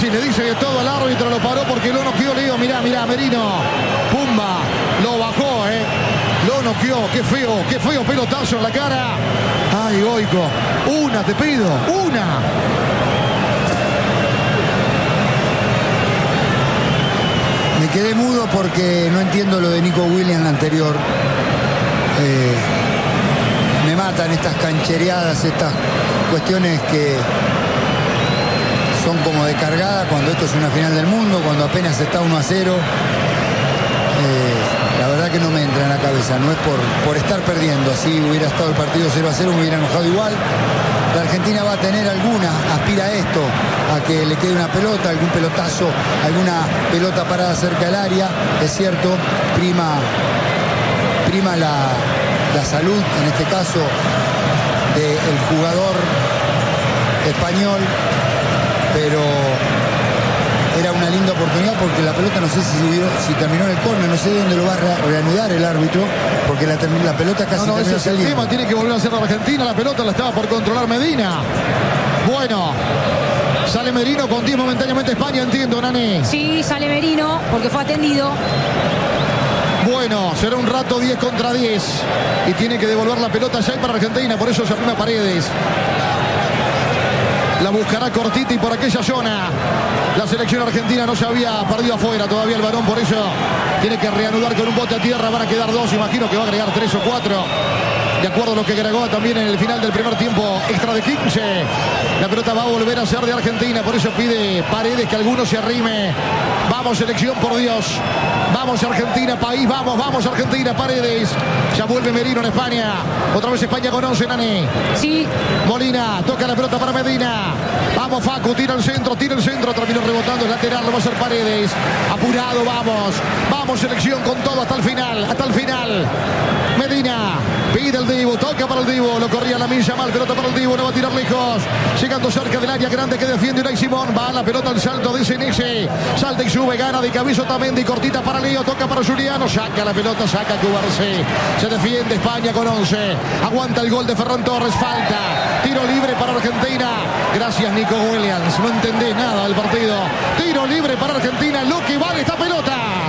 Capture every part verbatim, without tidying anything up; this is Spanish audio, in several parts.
Messi le dice de todo al árbitro, lo paró porque lo noqueó Leo. Mirá, mirá, Merino. Pumba, lo bajó, eh. Lo noqueó, qué feo, qué feo pelotazo en la cara. Ay, Goico, una te pido, una. Me quedé mudo porque no entiendo lo de Nico Williams la anterior. Eh, me matan estas canchereadas, estas cuestiones que son como de cargada cuando esto es una final del mundo, cuando apenas está uno a cero. Eh, la verdad que no me entra en la cabeza, no es por, por estar perdiendo. Así hubiera estado el partido cero a cero, me hubiera enojado igual. La Argentina va a tener alguna, aspira a esto, a que le quede una pelota, algún pelotazo, alguna pelota parada cerca del área. Es cierto, prima, prima la, la salud, en este caso, del jugador español, pero era una linda oportunidad porque la pelota no sé si, si terminó en el córner, no sé de dónde lo va a re reanudar el árbitro, porque la, la pelota casi no, no, terminó ese es el tema, tiene que volver a hacer la Argentina, la pelota la estaba por controlar Medina. Bueno, sale Merino, con diez momentáneamente España, entiendo, Nani. Sí, sale Merino porque fue atendido. Bueno, será un rato diez contra diez y tiene que devolver la pelota ya para Argentina, por eso se arrima Paredes. La buscará cortita y por aquella zona. La selección argentina no se había perdido afuera todavía el balón, por eso tiene que reanudar con un bote a tierra. Van a quedar dos, imagino que va a agregar tres o cuatro, de acuerdo a lo que agregó también en el final del primer tiempo extra de quince. La pelota va a volver a ser de Argentina, por eso pide Paredes que alguno se arrime. Vamos, selección, por Dios. Vamos, Argentina, país, vamos, vamos, Argentina, Paredes. Ya vuelve Merino en España. Otra vez España con once, Nani. Sí. Molina, toca la pelota para Medina. Vamos, Facu, tira el centro, tira el centro. Terminó rebotando el lateral, lo va a hacer Paredes. Apurado, vamos. Vamos, selección, con todo hasta el final, hasta el final. Medina, pide el Dibu, toca para el Dibu. Lo corría la milla mal, pelota para el Dibu, no va a tirar lejos. Llegando cerca del área grande que defiende Unai Simón. Va la pelota al salto de Senesi. Salta y sube, gana de cabeza Otamendi. Cortita para Leo, toca para Juliano. Saca la pelota, saca Cubarsí. Se defiende España con once. Aguanta el gol de Ferran Torres, falta. Tiro libre para Argentina. Gracias, Nico Williams. No entendés nada del partido. Tiro libre para Argentina, lo que vale esta pelota.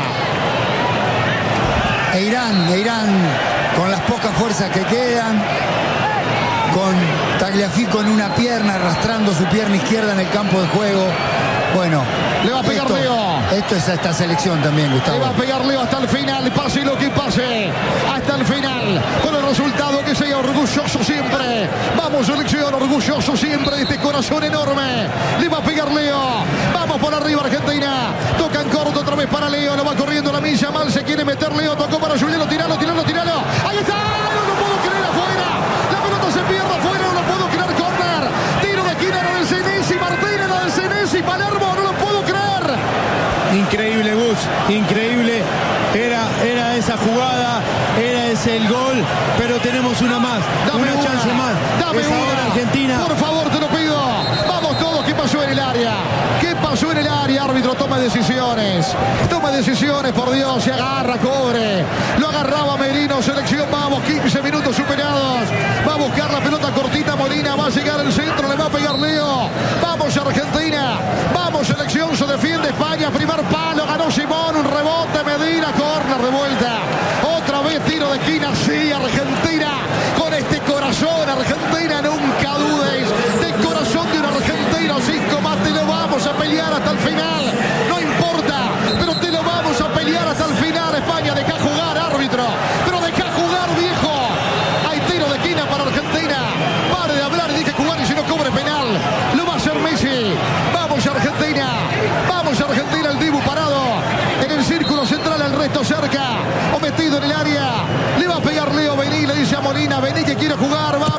E Irán, e Irán, con las pocas fuerzas que quedan, con Tagliafico en una pierna, arrastrando su pierna izquierda en el campo de juego. Bueno, le va a pegar esto, Leo. Esto es a esta selección también, Gustavo. Le va a pegar Leo hasta el final, pase lo que pase, hasta el final, con el resultado que sea, orgulloso siempre. Vamos, selección, orgulloso siempre de este corazón enorme. Le va a pegar Leo. Vamos por arriba, Argentina. Tocan corto otra vez para Leo, lo va corriendo la milla mal, se quiere meter Leo, tocó para Juliano, tiralo, tiralo, tiralo. Ahí está, no lo puedo creer, afuera. La pelota se pierde afuera, no lo puedo creer, corner. Tiro de esquina, era del Senesi, Martínez, era del Senesi, Palermo, no lo puedo creer. Increíble, Gus, increíble. Era, era esa jugada, era ese el gol, pero tenemos una más, dame una, una chance más. Dame es una, ahora Argentina. Por favor, te lo pido. Vamos todos, ¿qué pasó en el área? ¿Qué pasó en el área? Árbitro, toma decisiones. Toma decisiones, por Dios, se agarra, cobre. Lo agarraba Merino, selección, vamos, quince minutos superados. Va a buscar la pelota cortita, Molina, va a llegar al centro, le va a pegar Leo. Vamos, Argentina. Vamos, selección, se defiende España, primer palo, ganó Simón, un rebote, Medina, corner de vuelta. Otra vez tiro de esquina, sí, Argentina. Con este corazón, Argentina, nunca dudes del corazón de un argentino. Cinco más, te lo vamos a pelear hasta el final. No importa, pero te lo vamos a pelear hasta el final. España, deja jugar, árbitro. Pero deja jugar, viejo. Hay tiro de esquina para Argentina. Pare de hablar y deje jugar y si no cobre penal. Lo va a hacer Messi. Vamos, Argentina. Vamos, Argentina, el Dibu parado en el círculo central, el resto cerca o metido en el área. Le va a pegar Leo, vení, le dice a Molina, vení que quiere jugar, va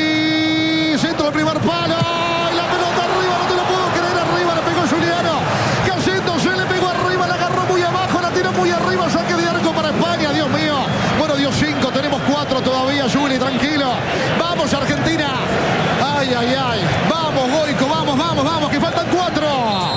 Messi, centro del primer palo, y la pelota arriba, no te lo puedo creer, arriba le pegó Juliano,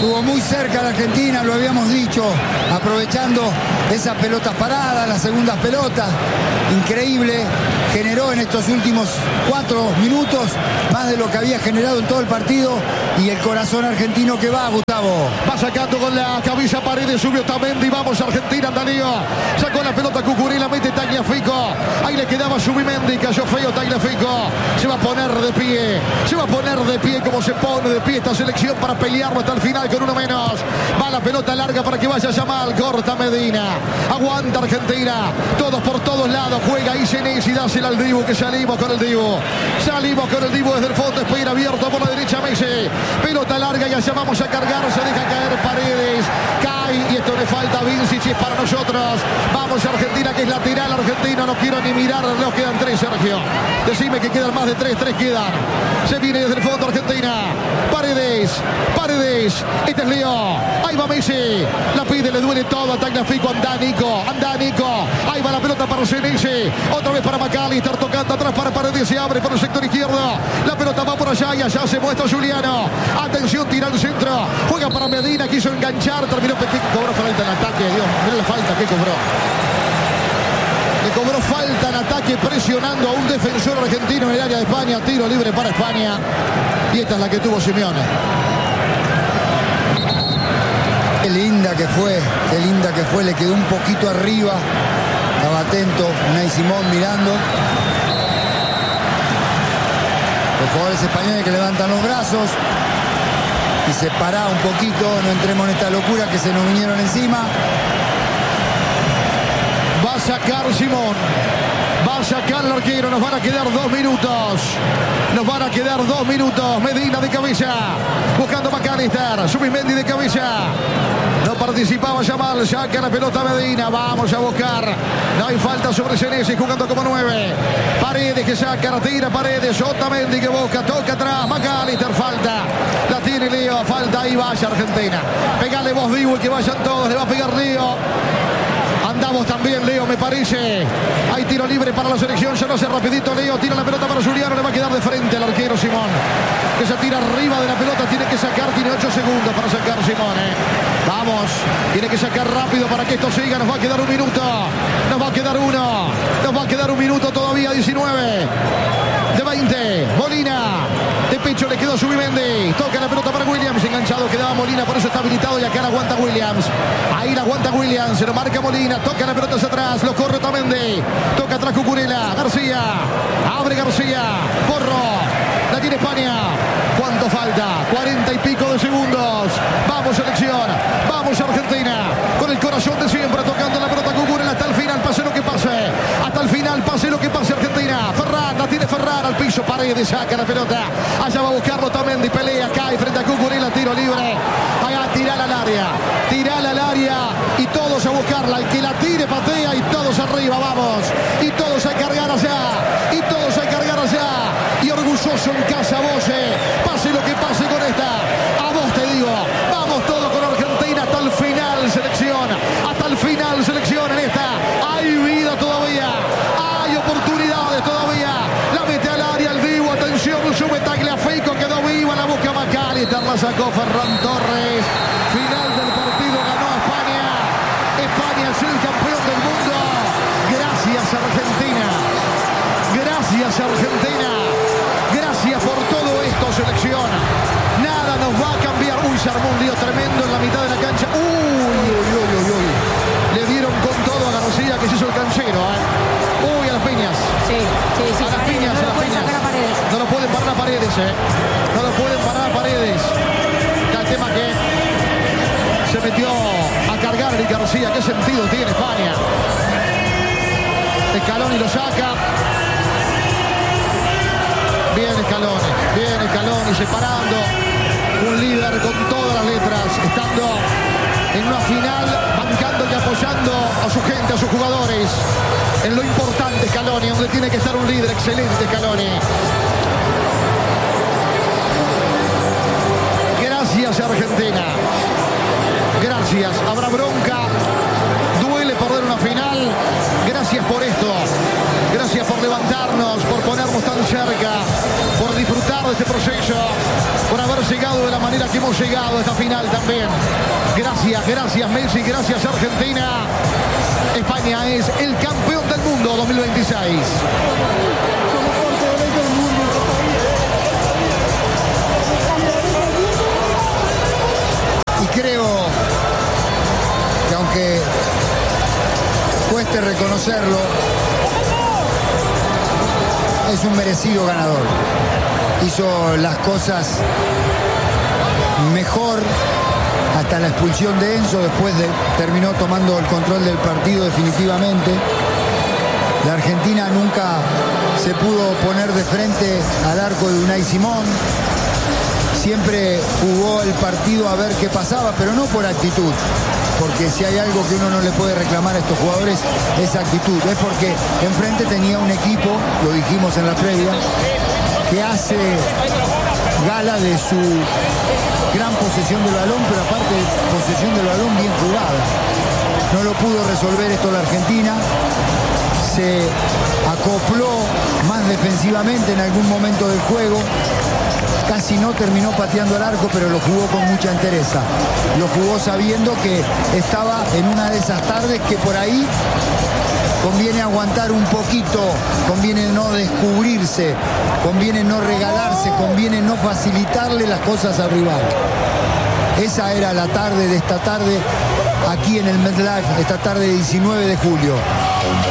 Estuvo muy cerca la Argentina, lo habíamos dicho, aprovechando esas pelotas paradas, las segundas pelotas. Increíble, generó en estos últimos cuatro minutos más de lo que había generado en todo el partido. Y el corazón argentino que va, Gustavo. Va sacando con la cabeza Paredes, subió Tamendi, vamos Argentina, Darío. Sacó la pelota Cucurella, mete Tagliafico. Ahí le quedaba Subimendi, cayó feo Tagliafico. Se va a poner de pie, se va a poner de pie como se pone de pie esta selección para pelearlo hasta el final con uno menos. Va la pelota larga para que vaya Yamal, corta Medina. Aguanta Argentina, todos por todos lados, juega ahí Senesi, dásela al Dibu, que salimos con el Dibu. Salimos con el Dibu desde el fondo, espera abierto por la derecha Messi. Pelota larga y allá vamos a cargar, se deja caer Paredes, cae y esto le falta a Vincic y es para nosotros. Vamos Argentina, que es lateral argentino, no quiero ni mirar, nos quedan tres, Sergio. Decime que quedan más de tres, tres quedan. Se viene desde el fondo Argentina. Paredes, Paredes, este es Leo. Ahí va Messi, la pide, le duele todo a Tagliafico, anda Nico, anda Nico. Ahí va la pelota para Senesi, otra vez para McAllister, tocando atrás para Paredes, se abre por el sector izquierdo. La pelota va por allá y allá se muestra Juliano. Atención, tira al centro, juega para Medina, quiso enganchar, terminó Petit, cobró falta en ataque, Dios, mira la falta que cobró. Le cobró falta en ataque presionando a un defensor argentino en el área de España, tiro libre para España. Y esta es la que tuvo Simeone. Qué linda que fue, qué linda que fue, le quedó un poquito arriba. Estaba atento, Unai Simón mirando. Los jugadores españoles que levantan los brazos y se para un poquito, no entremos en esta locura que se nos vinieron encima. Va a sacar Simón, va a sacar el arquero, nos van a quedar dos minutos, nos van a quedar dos minutos. Medina de cabeza, buscando McAllister, Subimendi de cabeza. No participaba Yamal, saca la pelota Medina, vamos a buscar. No hay falta sobre Senesi, jugando como nueve. Paredes que saca, la tira Paredes, Otamendi que busca, toca atrás, McAllister, falta. La tiene Leo, falta, ahí vaya Argentina. Pegale vos, Dibu, y que vayan todos, le va a pegar Leo. Andamos también, Leo, me parece. Hay tiro libre para la selección, ya lo hace rapidito Leo, tira la pelota para Juliano, le va a quedar de frente al arquero Simón, que se tira arriba de la pelota, tiene que sacar, tiene ocho segundos para sacar Simón, eh. Vamos, tiene que sacar rápido para que esto siga, nos va a quedar un minuto, nos va a quedar uno, nos va a quedar un minuto todavía, diecinueve de veinte, Molina, de pecho le quedó Subimendi, toca la pelota para Williams, enganchado quedaba Molina, por eso está habilitado y acá la aguanta Williams, ahí la aguanta Williams, se lo marca Molina, toca la pelota hacia atrás, lo corre Otamendi, toca atrás Cucurella, García, abre García, Porro, la tiene España, ¿cuánto falta? cuarenta y pico de segundos, vamos selección, vamos Argentina, con el corazón de siempre, tocando la pelota Cucurella hasta el final, pase lo que pase, hasta el final, pase lo que pase Argentina, Ferran, la tiene Ferran al piso, Paredes saca la pelota, allá va a buscarlo Otamendi, pelea, cae frente a Cucurella, tiro libre, allá tirala al área, tirala al área y todos a buscarla, el que la tire patea y todos arriba, vamos, y todos a cargar allá, y todos a cargar allá, y orgulloso en casa Bosse, pase lo que pase con esta, a vos te digo, vamos todos con Argentina hasta el final selección, hasta el final selección en esta, hay vida todavía, hay oportunidades todavía, la mete al área el Dibu, atención, sube Tagliafico, quedó viva, la busca McAllister, la sacó Ferran Torres, final del partido, ganó España, España es el campeón del mundo, gracias Argentina, gracias Argentina, gracias por todo esto selección, nada nos va a cambiar, uy se armó un lío tremendo en la mitad de la cancha, uy, uy, uy, uy, uy. Le dieron con todo a García que se hizo el canchero, ¿eh? Uy, a las piñas, Sí, sí, sí. a las Paredes, piñas, no a lo las puede piñas, sacar a Paredes. no lo pueden parar a Paredes, ¿eh? No lo pueden parar a Paredes, está el tema que se metió a cargar Eric García, ¿qué sentido tiene España? Scaloni lo saca. Bien Scaloni, bien Scaloni separando. Un líder con todas las letras, estando en una final, bancando y apoyando a su gente, a sus jugadores. En lo importante Scaloni, donde tiene que estar un líder, excelente Scaloni. Gracias Argentina. Gracias, habrá bronca, duele perder una final, gracias por esto, gracias por levantarnos, por ponernos tan cerca, por disfrutar disfrutar de este proceso, por haber llegado de la manera que hemos llegado a esta final también. Gracias, gracias Messi, gracias Argentina. España es el campeón del mundo dos mil veintiséis. Y creo que aunque cueste reconocerlo, es un merecido ganador. Hizo las cosas mejor hasta la expulsión de Enzo, después de, terminó tomando el control del partido definitivamente. La Argentina nunca se pudo poner de frente al arco de Unai Simón. Siempre jugó el partido a ver qué pasaba, pero no por actitud, porque si hay algo que uno no le puede reclamar a estos jugadores es actitud, es porque enfrente tenía un equipo, lo dijimos en la previa, que hace gala de su gran posesión del balón, pero aparte de posesión del balón bien jugada. No lo pudo resolver esto la Argentina, se acopló más defensivamente en algún momento del juego. Casi no terminó pateando el arco, pero lo jugó con mucha entereza. Lo jugó sabiendo que estaba en una de esas tardes que por ahí conviene aguantar un poquito, conviene no descubrirse, conviene no regalarse, conviene no facilitarle las cosas al rival. Esa era la tarde de esta tarde aquí en el MetLife, esta tarde diecinueve de julio.